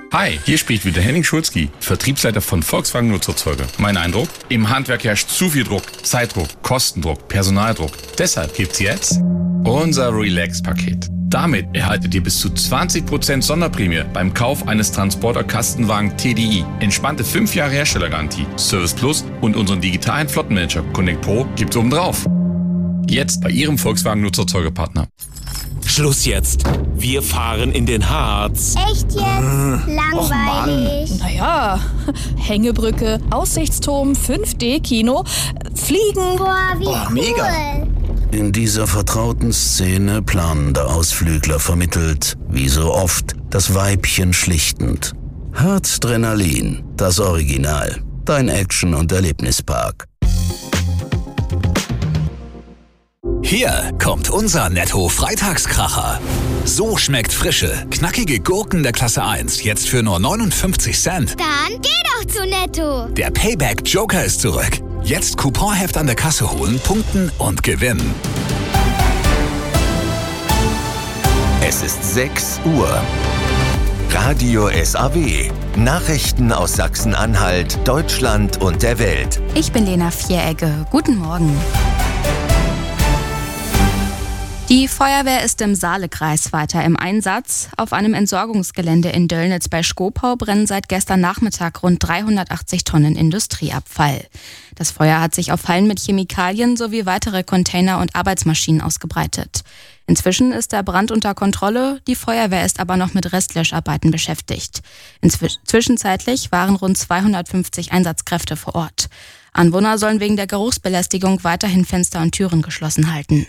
Hi, hier spricht wieder Henning Schulzki, Vertriebsleiter von Volkswagen Nutzerzeuger. Mein Eindruck? Im Handwerk herrscht zu viel Druck, Zeitdruck, Kostendruck, Personaldruck. Deshalb gibt's jetzt unser Relax-Paket. Damit erhaltet ihr bis zu 20% Sonderprämie beim Kauf eines Transporter-Kastenwagen TDI. Entspannte 5 Jahre Herstellergarantie, Service Plus und unseren digitalen Flottenmanager Connect Pro gibt's obendrauf. Jetzt bei Ihrem Volkswagen Nutzerzeugerpartner. Schluss jetzt. Wir fahren in den Harz. Echt jetzt? Langweilig. Naja, Hängebrücke, Aussichtsturm, 5D-Kino, Fliegen. Boah, wie cool. Mega. In dieser vertrauten Szene planender Ausflügler vermittelt, wie so oft, das Weibchen schlichtend. Harzdrenalin, das Original. Dein Action- und Erlebnispark. Hier kommt unser Netto-Freitagskracher. So schmeckt frische, knackige Gurken der Klasse 1 jetzt für nur 59 Cent. Dann geh doch zu Netto. Der Payback Joker ist zurück. Jetzt Couponheft an der Kasse holen, punkten und gewinnen. Es ist 6 Uhr. Radio SAW. Nachrichten aus Sachsen-Anhalt, Deutschland und der Welt. Ich bin Lena Vieregge. Guten Morgen. Die Feuerwehr ist im Saalekreis weiter im Einsatz. Auf einem Entsorgungsgelände in Döllnitz bei Schkopau brennen seit gestern Nachmittag rund 380 Tonnen Industrieabfall. Das Feuer hat sich auf Hallen mit Chemikalien sowie weitere Container und Arbeitsmaschinen ausgebreitet. Inzwischen ist der Brand unter Kontrolle, die Feuerwehr ist aber noch mit Restlöscharbeiten beschäftigt. Zwischenzeitlich waren rund 250 Einsatzkräfte vor Ort. Anwohner sollen wegen der Geruchsbelästigung weiterhin Fenster und Türen geschlossen halten.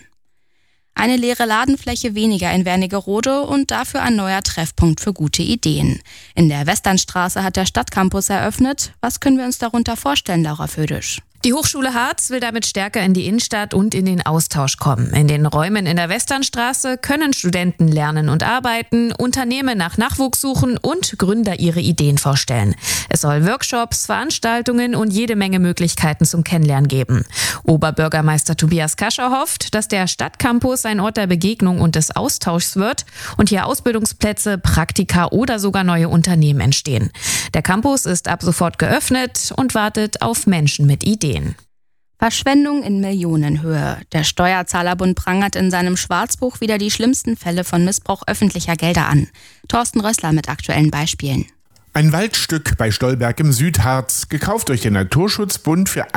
Eine leere Ladenfläche weniger in Wernigerode und dafür ein neuer Treffpunkt für gute Ideen. In der Westernstraße hat der Stadtcampus eröffnet. Was können wir uns darunter vorstellen, Laura Födisch? Die Hochschule Harz will damit stärker in die Innenstadt und in den Austausch kommen. In den Räumen in der Westernstraße können Studenten lernen und arbeiten, Unternehmen nach Nachwuchs suchen und Gründer ihre Ideen vorstellen. Es soll Workshops, Veranstaltungen und jede Menge Möglichkeiten zum Kennenlernen geben. Oberbürgermeister Tobias Kascher hofft, dass der Stadtcampus ein Ort der Begegnung und des Austauschs wird und hier Ausbildungsplätze, Praktika oder sogar neue Unternehmen entstehen. Der Campus ist ab sofort geöffnet und wartet auf Menschen mit Ideen. Verschwendung in Millionenhöhe. Der Steuerzahlerbund prangert in seinem Schwarzbuch wieder die schlimmsten Fälle von Missbrauch öffentlicher Gelder an. Thorsten Rössler mit aktuellen Beispielen. Ein Waldstück bei Stolberg im Südharz, gekauft durch den Naturschutzbund für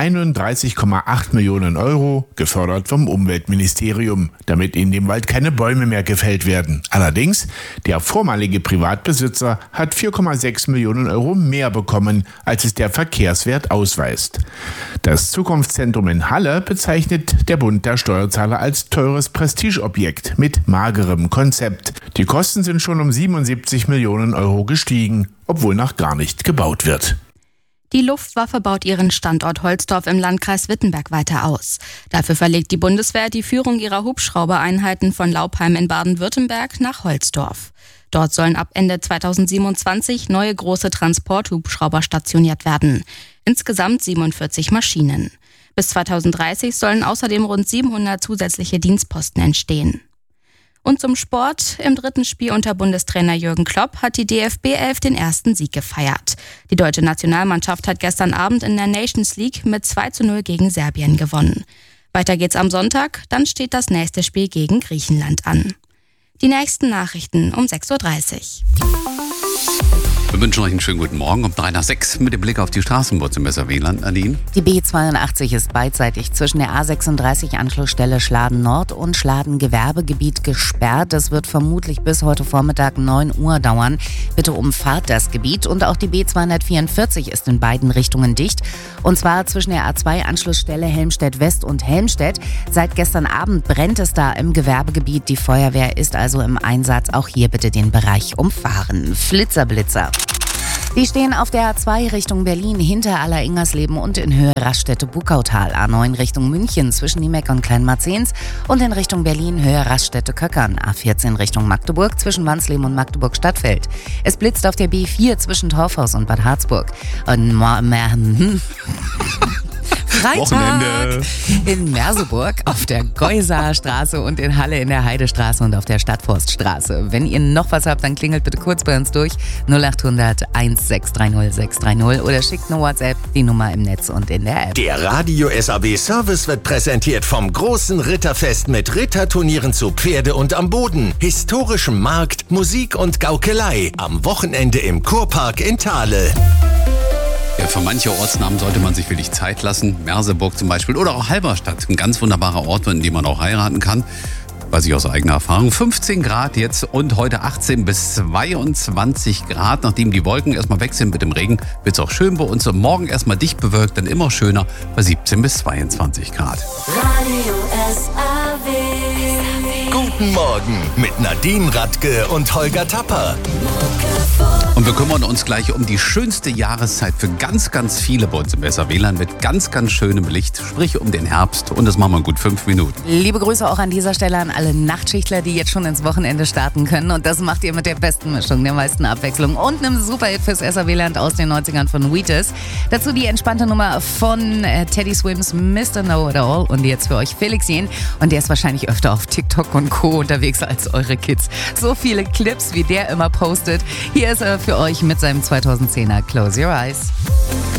31,8 Millionen Euro, gefördert vom Umweltministerium, damit in dem Wald keine Bäume mehr gefällt werden. Allerdings, der vormalige Privatbesitzer hat 4,6 Millionen Euro mehr bekommen, als es der Verkehrswert ausweist. Das Zukunftszentrum in Halle bezeichnet der Bund der Steuerzahler als teures Prestigeobjekt mit magerem Konzept. Die Kosten sind schon um 77 Millionen Euro gestiegen, obwohl noch gar nicht gebaut wird. Die Luftwaffe baut ihren Standort Holzdorf im Landkreis Wittenberg weiter aus. Dafür verlegt die Bundeswehr die Führung ihrer Hubschraubereinheiten von Laupheim in Baden-Württemberg nach Holzdorf. Dort sollen ab Ende 2027 neue große Transporthubschrauber stationiert werden. Insgesamt 47 Maschinen. Bis 2030 sollen außerdem rund 700 zusätzliche Dienstposten entstehen. Und zum Sport. Im dritten Spiel unter Bundestrainer Jürgen Klopp hat die DFB 11 den ersten Sieg gefeiert. Die deutsche Nationalmannschaft hat gestern Abend in der Nations League mit 2:0 gegen Serbien gewonnen. Weiter geht's am Sonntag, dann steht das nächste Spiel gegen Griechenland an. Die nächsten Nachrichten um 6:30 Uhr. Wir wünschen euch einen schönen guten Morgen um 3:06 mit dem Blick auf die Straßenbahn im SRW-Land. Nadine? Die B82 ist beidseitig zwischen der A36 Anschlussstelle Schladen Nord und Schladen Gewerbegebiet gesperrt. Das wird vermutlich bis heute Vormittag 9 Uhr dauern. Bitte umfahrt das Gebiet. Und auch die B244 ist in beiden Richtungen dicht. Und zwar zwischen der A2 Anschlussstelle Helmstedt West und Helmstedt. Seit gestern Abend brennt es da im Gewerbegebiet. Die Feuerwehr ist also im Einsatz. Auch hier bitte den Bereich umfahren. Flitzer. Die stehen auf der A2 Richtung Berlin hinter Aller-Ingersleben und in Höhe Raststätte-Bukautal. A9 Richtung München zwischen Niemeck und Kleinmarzens und in Richtung Berlin Höhe Raststätte-Köckern. A14 Richtung Magdeburg zwischen Wansleben und Magdeburg-Stadtfeld. Es blitzt auf der B4 zwischen Torfhaus und Bad Harzburg. Freitag Wochenende. in Merseburg auf der Geusaer Straße und in Halle in der Heidestraße und auf der Stadtforststraße. Wenn ihr noch was habt, dann klingelt bitte kurz bei uns durch 0800 1630 630 oder schickt eine WhatsApp, die Nummer im Netz und in der App. Der Radio SAW Service wird präsentiert vom großen Ritterfest mit Ritterturnieren zu Pferde und am Boden, historischem Markt, Musik und Gaukelei am Wochenende im Kurpark in Thale. Ja, für manche Ortsnamen sollte man sich wirklich Zeit lassen. Merseburg zum Beispiel oder auch Halberstadt. Ein ganz wunderbarer Ort, in dem man auch heiraten kann. Weiß ich aus eigener Erfahrung. 15 Grad jetzt und heute 18 bis 22 Grad. Nachdem die Wolken erstmal weg sind mit dem Regen, wird es auch schön bei uns. Und morgen erstmal dicht bewölkt, dann immer schöner bei 17 bis 22 Grad. Radio SAW. Guten Morgen mit Nadine Radke und Holger Tapper. Und wir kümmern uns gleich um die schönste Jahreszeit für ganz, ganz viele bei uns im SAW mit ganz, ganz schönem Licht, sprich um den Herbst. Und das machen wir in gut 5 Minuten. Liebe Grüße auch an dieser Stelle an alle Nachtschichtler, die jetzt schon ins Wochenende starten können. Und das macht ihr mit der besten Mischung, der meisten Abwechslung und einem Superhit fürs SAW-Land aus den 90ern von Wheatus. Dazu die entspannte Nummer von Teddy Swims Mr. Know It All. Und jetzt für euch Felix Jähn. Und der ist wahrscheinlich öfter auf TikTok und Co. unterwegs als eure Kids. So viele Clips, wie der immer postet. Hier ist er für euch mit seinem 2010er Close Your Eyes.